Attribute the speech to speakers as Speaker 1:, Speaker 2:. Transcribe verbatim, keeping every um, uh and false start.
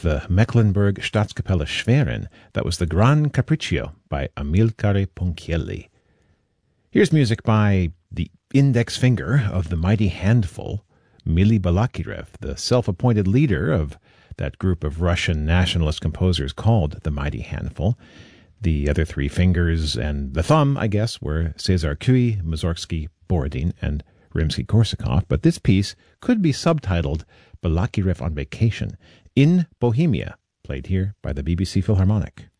Speaker 1: the Mecklenburg Staatskapelle Schwerin. That was the Gran Capriccio by Amilcare Ponchielli. Here's music by the index finger of the mighty handful, Mily Balakirev, the self-appointed leader of that group of Russian nationalist composers called the Mighty Handful. The other three fingers and the thumb, I guess, were Cesar Cui, Mussorgsky, Borodin, and Rimsky-Korsakov, but this piece could be subtitled Balakirev on Vacation in Bohemia, played here by the B B C Philharmonic.